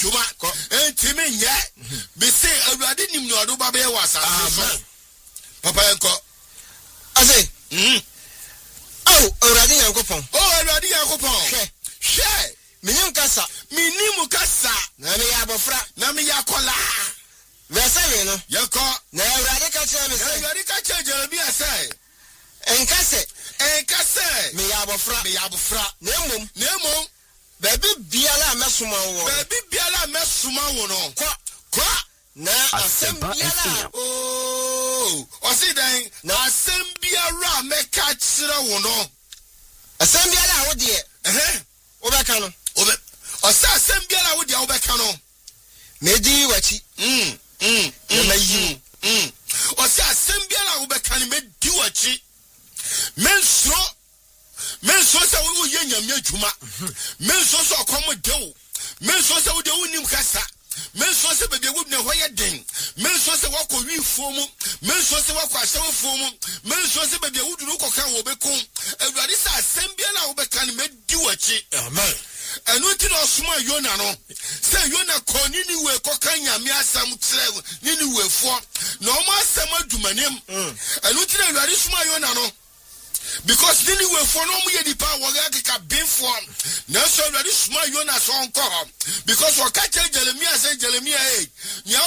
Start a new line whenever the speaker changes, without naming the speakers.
adwuma entimi nyɛ be say awurade nim no ɔdo ba be wasa papa enko
ase awurade yankopon
awurade yankopon hwɛ
minim kasa na me yabofra
na me yakola
Versave no
yako
na awurade ka kyerɛ me sɛ
awurade ka kyerɛ Jeremia sɛ
enkase
me yabofra
na mmom
baabi
biala mesoma
wo no kwa
na asɛm biala
ɔsi dan na asɛm biara meka kyerɛ wo no
asɛm biala wo de wobɛka no
ɔsɛ asɛm biara wo de wobɛka no
medi wachi na mayi
ɔsɛ asɛm biara wobɛka no medi wachi mensuro sɛ wo yɛ nyame adwuma mensuro sɛ ɔkɔm dew mensuro sɛ wo de wonim kasa mensuro sɛ baabi wo ne hɔ yɛ den mensuro sɛ wakɔ wifoɔ mu mensuro sɛ wakɔ ahyɛwofoɔ mu mensuro sɛ baabi wo duru kɔka wo bɛkom awurade sɛ asɛm biara wobɛka no medi wachi amen ɛno ti na ɔsoma Yona no sɛ Yona kɔ Niniwe kɔka nyame asɛm kyerɛ Niniwefoɔ na ɔmo asɛm adumanem ɛno ti na awurade soma Yona no because Niniwefoɔ no ɔmo yɛ nipa wɔyɛ keka benfoɔ na so awurade soma Yona so ɔnkɔ hɔ because ɔka kyerɛ Jeremia sɛ Jeremia